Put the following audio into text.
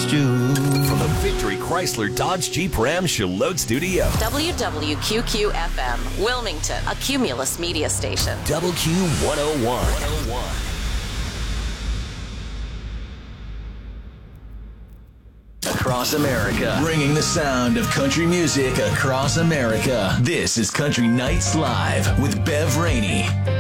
lost you. From the Victory Chrysler Dodge Jeep Ram Charlotte Studio. WWQQ-FM, Wilmington, a Cumulus media station. Double Q 101. Across America, bringing the sound of country music across America. This is Country Nights Live with Bev Rainey.